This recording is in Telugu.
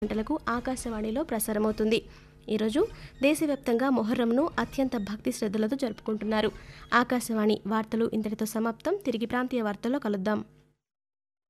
గంటలకు ఆకాశవాణిలో ప్రసారమవుతుంది. ఈరోజు దేశవ్యాప్తంగా మొహర్రంను అత్యంత భక్తి శ్రద్ధలతో జరుపుకుంటున్నారు. ఆకాశవాణి వార్తలు ఇంతటితో సమాప్తం. తిరిగి ప్రాంతీయ వార్తల్లో కలుద్దాం.